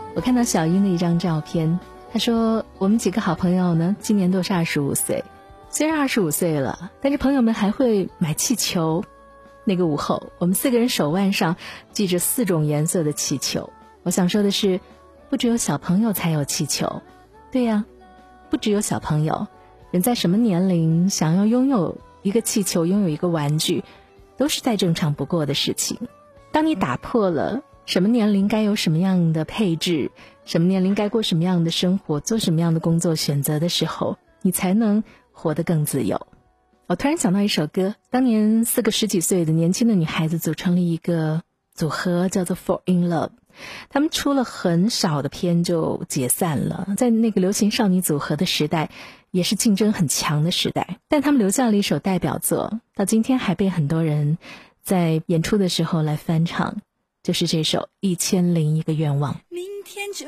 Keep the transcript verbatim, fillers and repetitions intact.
我看到小英的一张照片，她说我们几个好朋友呢，今年都是二十五岁，虽然二十五岁了，但是朋友们还会买气球。那个午后，我们四个人手腕上系着四种颜色的气球。我想说的是，不只有小朋友才有气球。对呀，不只有小朋友，人在什么年龄想要拥有一个气球，拥有一个玩具，都是再正常不过的事情。当你打破了什么年龄该有什么样的配置，什么年龄该过什么样的生活，做什么样的工作选择的时候，你才能活得更自由。我突然想到一首歌，当年四个十几岁的年轻的女孩子组成了一个组合，叫做 Fall in Love。 他们出了很少的片就解散了，在那个流行少女组合的时代，也是竞争很强的时代，但他们留下了一首代表作，到今天还被很多人在演出的时候来翻唱，就是这首《一千零一个愿望》。 明天就